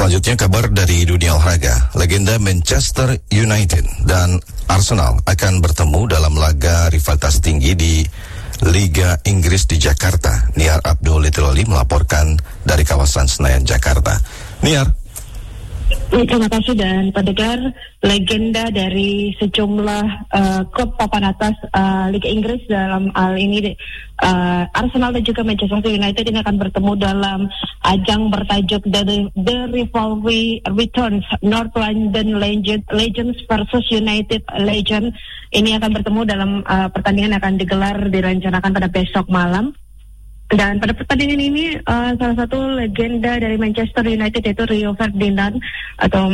Selanjutnya kabar dari dunia olahraga. Legenda Manchester United dan Arsenal akan bertemu dalam laga rivalitas tinggi di Liga Inggris di Jakarta. Niar Abdul Litiloli melaporkan dari kawasan Senayan, Jakarta. Niar. Terima kasih, dan pendengar, legenda dari sejumlah klub papan atas Liga Inggris dalam hal ini Arsenal dan juga Manchester United ini akan bertemu dalam ajang bertajuk The Rivalry Returns, North London Legends versus United Legend. Ini akan bertemu dalam pertandingan yang akan digelar direncanakan pada besok malam. Dan pada pertandingan ini salah satu legenda dari Manchester United yaitu Rio Ferdinand atau